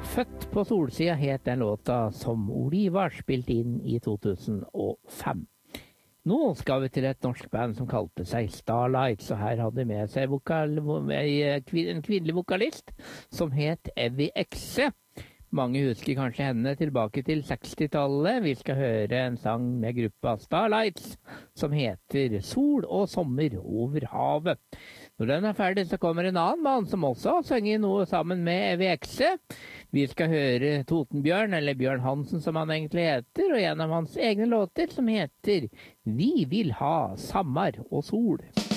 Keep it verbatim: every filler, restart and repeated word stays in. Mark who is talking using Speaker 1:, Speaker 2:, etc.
Speaker 1: Født på solsida het den låta som Olivar spilte inn i to tusen og fem. Nå skal vi til et norsk band som kalte seg Starlights, og her hadde de med seg vokal, en kvinnelig vokalist som het Evy Exe. Mange husker kanskje henne tilbake til sekstitallet. Vi skal høre en sang med gruppa Starlights som heter Sol og sommer over havet. Når den er ferdig, så kommer en annen mann som også har sunget noe sammen med Evy Exe. Vi skal høre Totenbjørn, eller Bjørn Hansen som han egentlig heter, og en av hans egne låter som heter Vi vil ha sommer og sol.